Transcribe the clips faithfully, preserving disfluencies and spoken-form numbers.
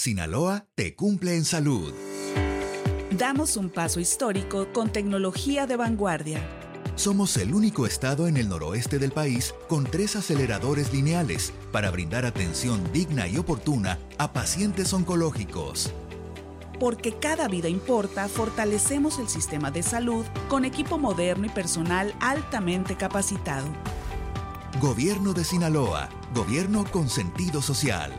Sinaloa te cumple en salud. Damos un paso histórico con tecnología de vanguardia. Somos el único estado en el noroeste del país con tres aceleradores lineales para brindar atención digna y oportuna a pacientes oncológicos. Porque cada vida importa, fortalecemos el sistema de salud con equipo moderno y personal altamente capacitado. Gobierno de Sinaloa. Gobierno con sentido social.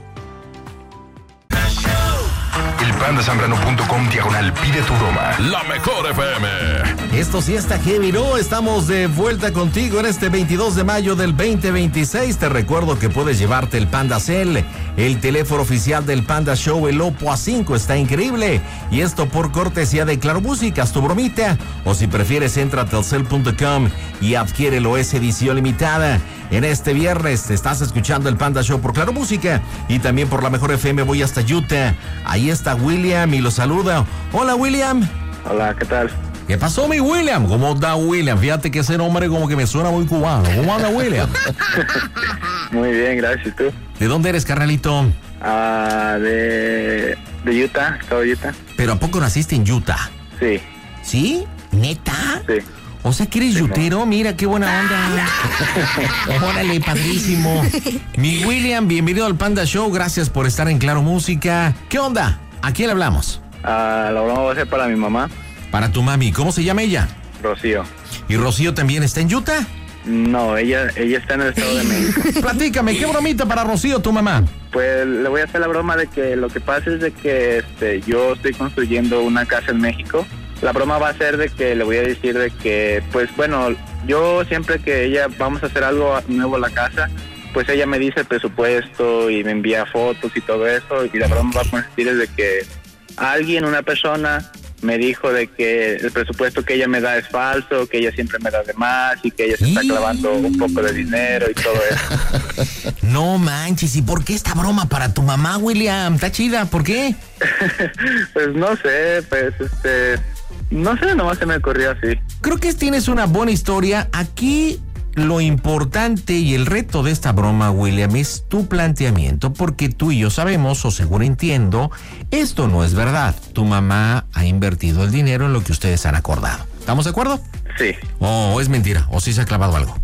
El panda zambrano punto com diagonal pide tu broma. La mejor F M. Esto sí está heavy, ¿no? Estamos de vuelta contigo en este veintidós de mayo del veinte veintiséis. Te recuerdo que puedes llevarte el Panda Cell, el teléfono oficial del Panda Show, el Oppo A cinco, está increíble. Y esto por cortesía de Claro Música, tu bromita. O si prefieres, entra a telcel punto com y adquiérelo, es edición limitada. En este viernes te estás escuchando el Panda Show por Claro Música y también por la mejor F M. Voy hasta Utah. Ahí está William y lo saluda. Hola, William. Hola, ¿qué tal? ¿Qué pasó, mi William? ¿Cómo está, William? Fíjate que ese nombre como que me suena muy cubano. ¿Cómo anda, William? Muy bien, gracias. ¿Y tú? ¿De dónde eres, carnalito? Ah, de, de Utah, estado de Utah. ¿Pero a poco naciste en Utah? Sí. ¿Sí? ¿Neta? Sí. O sea, que eres sí, yutero, no. Mira qué buena onda. Órale, padrísimo. Mi William, bienvenido al Panda Show, gracias por estar en Claro Música. ¿Qué onda? ¿A quién le hablamos? Ah, la broma va a ser para mi mamá. Para tu mami, ¿cómo se llama ella? Rocío. ¿Y Rocío también está en Utah? No, ella ella está en el Estado de México. Platícame, ¿qué bromita para Rocío, tu mamá? Pues le voy a hacer la broma de que lo que pasa es de que este, yo estoy construyendo una casa en México. La broma va a ser de que le voy a decir de que, pues bueno, yo siempre que ella vamos a hacer algo nuevo en la casa, pues ella me dice el presupuesto y me envía fotos y todo eso, y la broma va a consistir en de que alguien, una persona, me dijo de que el presupuesto que ella me da es falso, que ella siempre me da de más y que ella se está clavando un poco de dinero y todo eso. No manches, ¿y por qué esta broma para tu mamá, William? Está chida, ¿por qué? Pues no sé, pues este... No sé, nomás se me ocurrió así. Creo que tienes una buena historia. Aquí lo importante y el reto de esta broma, William, es tu planteamiento, porque tú y yo sabemos, o seguro entiendo, esto no es verdad. Tu mamá ha invertido el dinero en lo que ustedes han acordado. ¿Estamos de acuerdo? Sí. ¿O es mentira? ¿O sí se ha clavado algo?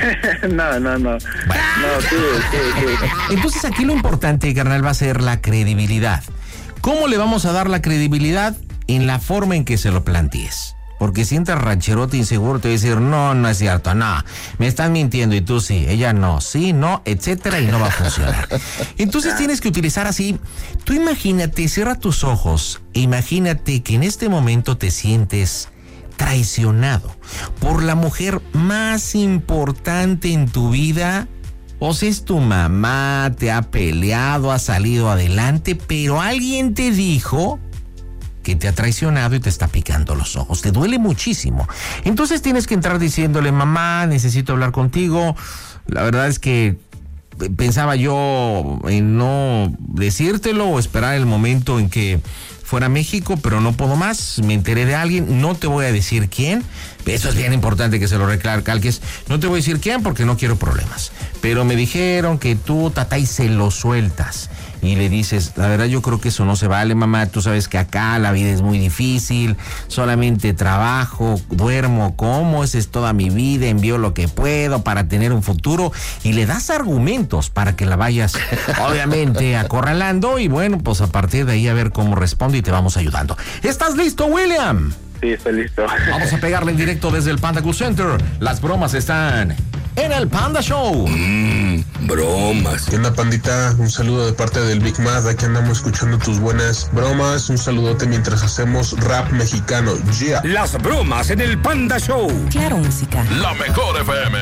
no, no, no. Bueno. No, sí, sí, sí. Entonces aquí lo importante, carnal, va a ser la credibilidad. ¿Cómo le vamos a dar la credibilidad? En la forma en que se lo plantees. Porque si entras rancherote inseguro, te va a decir, no, no es cierto, no, me están mintiendo y tú sí, ella no, sí, no, etcétera, y no va a funcionar. Entonces tienes que utilizar así, tú imagínate, cierra tus ojos, e imagínate que en este momento te sientes traicionado por la mujer más importante en tu vida. O sea, es tu mamá, te ha peleado, ha salido adelante, pero alguien te dijo que te ha traicionado y te está picando los ojos, te duele muchísimo. Entonces tienes que entrar diciéndole, mamá, necesito hablar contigo. La verdad es que pensaba yo en no decírtelo o esperar el momento en que fuera a México, pero no puedo más. Me enteré de alguien, no te voy a decir quién. Eso es bien importante que se lo recalques. No te voy a decir quién porque no quiero problemas. Pero me dijeron que tú, tata, y se lo sueltas. Y le dices, la verdad yo creo que eso no se vale, mamá, tú sabes que acá la vida es muy difícil, solamente trabajo, duermo, como, esa es toda mi vida, envío lo que puedo para tener un futuro, y le das argumentos para que la vayas, obviamente, acorralando, y bueno, pues a partir de ahí a ver cómo responde y te vamos ayudando. ¿Estás listo, William? Sí, estoy listo. Vamos a pegarle en directo desde el Panda Cool Center. Las bromas están en el Panda Show. Mmm, bromas. ¿Qué onda, pandita? Un saludo de parte del Big Mad. Aquí andamos escuchando tus buenas bromas. Un saludote mientras hacemos rap mexicano. Yeah. Las bromas en el Panda Show. Claro Música. La mejor F M.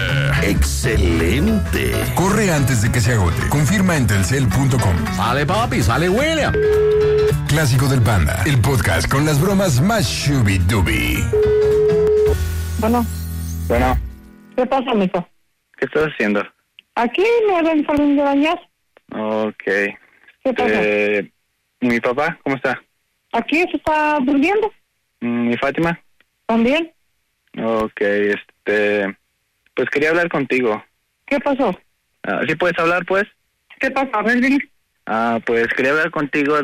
Excelente. Corre antes de que se agote. Confirma en telcel punto com. Sale, papi, sale, William. Clásico del Panda, el podcast con las bromas más shubi-dubi. Bueno. Bueno. ¿Qué pasa, mijo? ¿Qué estás haciendo? Aquí me ven saliendo de bañar. Ok. ¿Qué pasa? Eh, ¿Mi papá? ¿Cómo está? Aquí se está durmiendo. ¿Mi Fátima? ¿También? Ok, este... Pues quería hablar contigo. ¿Qué pasó? Uh, ¿Sí puedes hablar, pues? ¿Qué pasa? A ver, dime. Ah, pues quería hablar contigo